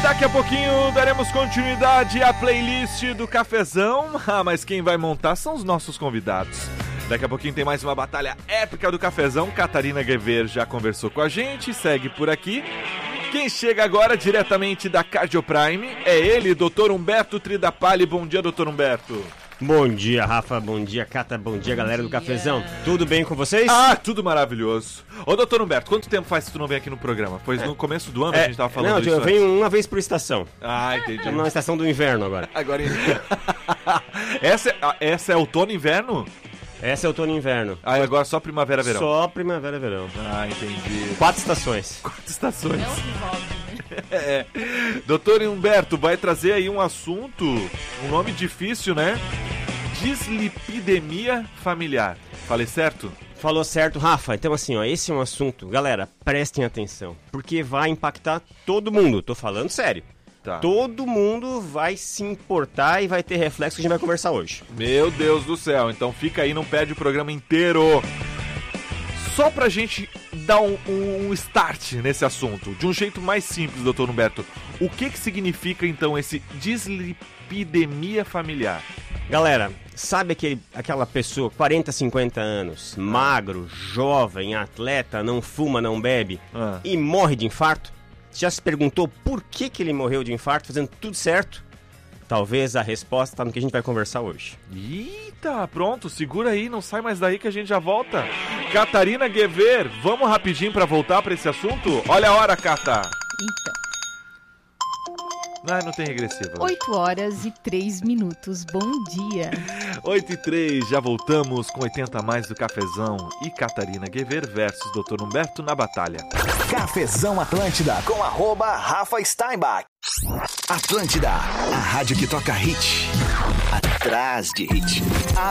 Daqui a pouquinho daremos continuidade à playlist do Cafezão. Mas quem vai montar são os nossos convidados. Daqui a pouquinho tem mais uma batalha épica do Cafezão. Catarina Guever já conversou com a gente, segue por aqui. Quem chega agora diretamente da Cardioprime é ele, Dr. Humberto Tridapalli. Bom dia, Dr. Humberto. Bom dia, Rafa. Bom dia, Cata. Bom dia, galera do Cafezão. Tudo bem com vocês? Tudo maravilhoso. Ô, Dr. Humberto, quanto tempo faz que tu não vem aqui no programa? Pois no começo do ano a gente tava falando disso. Não, eu venho uma vez por estação. Entendi. Estamos na estação do inverno agora. Essa é outono e inverno? Essa é outono e inverno. Agora só primavera, verão. Só primavera, verão. Entendi. 4 estações. 4 estações. Doutor Humberto, vai trazer aí um assunto, um nome difícil, né? Dislipidemia familiar. Falei certo? Falou certo, Rafa. Então assim, esse é um assunto, galera, prestem atenção, porque vai impactar todo mundo, tô falando sério. Tá. Todo mundo vai se importar e vai ter reflexo que a gente vai conversar hoje. Meu Deus do céu, então fica aí, não perde o programa inteiro. Só pra gente dar um start nesse assunto, de um jeito mais simples, doutor Humberto, o que significa então esse dislipidemia familiar? Galera, sabe aquela pessoa, 40, 50 anos, magro, jovem, atleta, não fuma, não bebe e morre de infarto? Já se perguntou por que ele morreu de infarto fazendo tudo certo? Talvez a resposta está no que a gente vai conversar hoje. Eita, pronto, segura aí, não sai mais daí que a gente já volta. Catarina Guever, vamos rapidinho para voltar para esse assunto? Olha a hora, Cata. Então. Não tem regressiva. 8h03. Bom dia. 8h03, já voltamos com 80 a mais do Cafezão e Catarina Guever versus Dr. Humberto na batalha. Cafezão Atlântida com @Rafa Steinbach. Atlântida, a rádio que toca hit. Atrás de hit.